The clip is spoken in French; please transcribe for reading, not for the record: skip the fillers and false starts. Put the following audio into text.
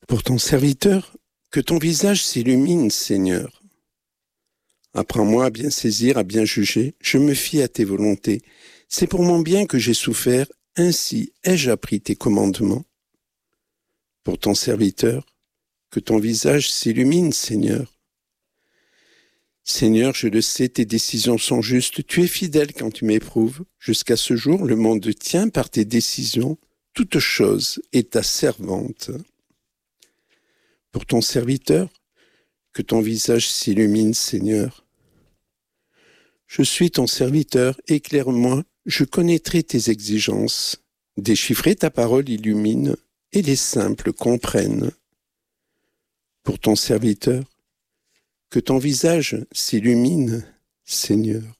Pour ton serviteur, que ton visage s'illumine, Seigneur. Apprends-moi à bien saisir, à bien juger. Je me fie à tes volontés. C'est pour mon bien que j'ai souffert. Ainsi ai-je appris tes commandements. Pour ton serviteur, que ton visage s'illumine, Seigneur. Seigneur, je le sais, tes décisions sont justes. Tu es fidèle quand tu m'éprouves. Jusqu'à ce jour, le monde tient par tes décisions. Toute chose est ta servante. Pour ton serviteur, que ton visage s'illumine, Seigneur. Je suis ton serviteur, éclaire-moi, je connaîtrai tes exigences. Déchiffrer ta parole illumine, et les simples comprennent. Pour ton serviteur, que ton visage s'illumine, Seigneur.